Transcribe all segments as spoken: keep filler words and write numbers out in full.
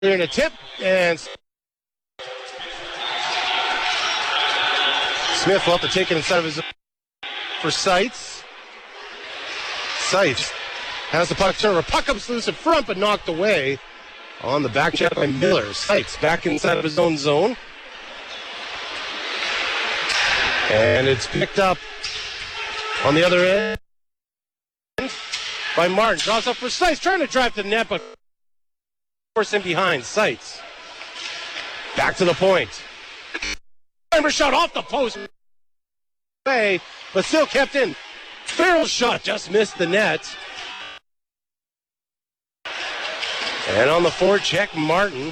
They're in a tip, and Smith will have to take it inside of his for Seitz. Seitz has the puck turnover. Puck comes loose in front, but knocked away on the back check by Miller. Seitz back inside of his own zone. And it's picked up on the other end by Martin. Draws up for Seitz, trying to drive to the net, but force in behind. Seitz back to the point. Timer shot off the post. Away, but still kept in. Farrell's shot just missed the net. And on the forecheck, Martin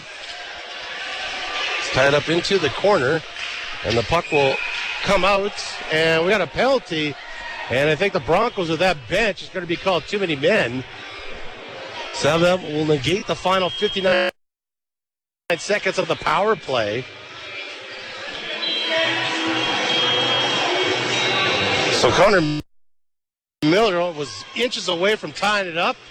is tied up into the corner, and the puck will come out, and we got a penalty, and I think the Broncos with that bench is going to be called too many men. So that will negate the final fifty-nine seconds of the power play. So Connor Miller was inches away from tying it up.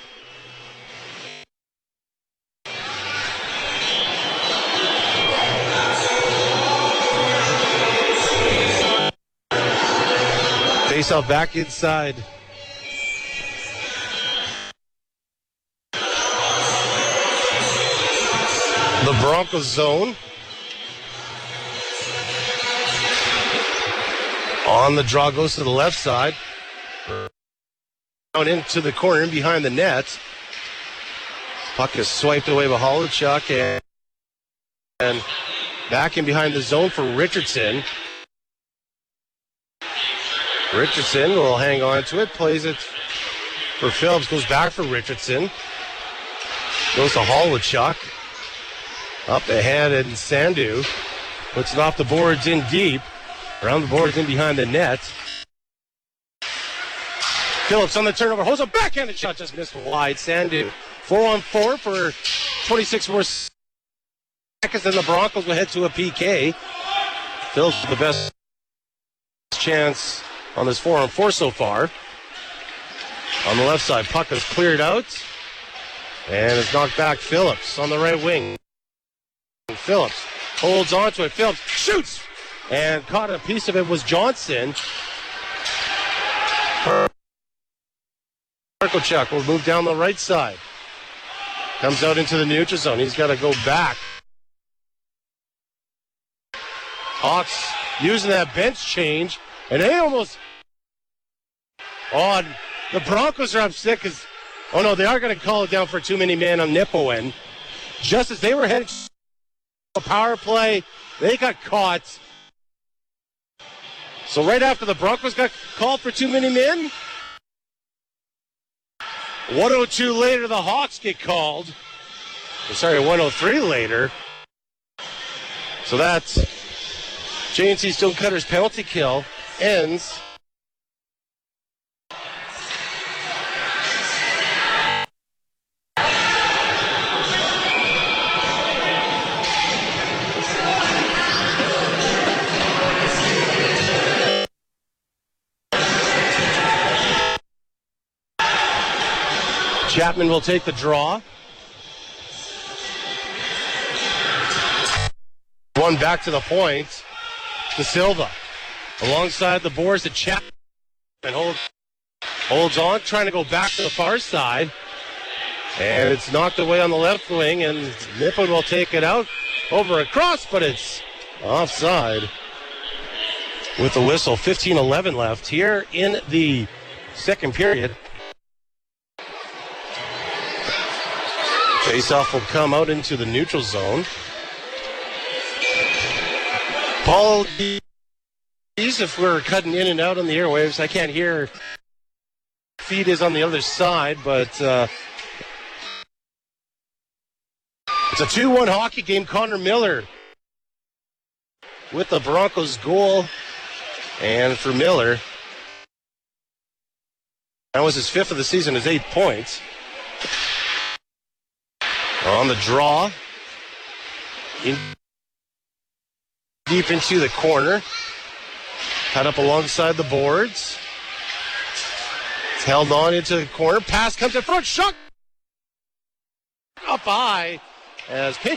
Face off back inside. The Broncos zone. On the draw, goes to the left side. Down into the corner, in behind the net. Puck is swiped away by Holochuk, and, and back in behind the zone for Richardson. Richardson will hang on to it, plays it for Phillips, goes back for Richardson. Goes to Holochuk. Up ahead, and Sandu puts it off the boards in deep. Around the boards in behind the net. Phillips on the turnover. Holds a backhanded shot, just missed wide. Sandu. Four on four for twenty-six more seconds, and the Broncos will head to a P K. Phillips with the best chance on this four on four so far. On the left side, puck is cleared out. And it's knocked back. Phillips on the right wing. Phillips holds on to it. Phillips shoots! And caught a piece of it was Johnson. Markochuk will move down the right side. Comes out into the neutral zone. He's got to go back. Hawks using that bench change. And they almost... Oh, the Broncos are upset because... Oh, no, they are going to call it down for too many men on Nippowen. Just as they were heading to a power play, they got caught. So right after the Broncos got called for too many men, one oh two later, the Hawks get called. Sorry, one oh three later. So that's J N C Stonecutter's penalty kill ends. Chapman will take the draw. One back to the point to Silva. Alongside the boards to Chapman. Hold, holds on, trying to go back to the far side. And it's knocked away on the left wing, and Nippon will take it out over across, but it's offside. With the whistle, fifteen eleven left here in the second period. Faceoff will come out into the neutral zone. Paul, if we're cutting in and out on the airwaves, I can't hear. Feed is on the other side, but uh, it's a two one hockey game. Connor Miller with the Broncos goal. And for Miller, that was his fifth of the season, his eight points. On the draw, in deep into the corner, cut up alongside the boards. It's held on into the corner. Pass comes in front, shot up high, as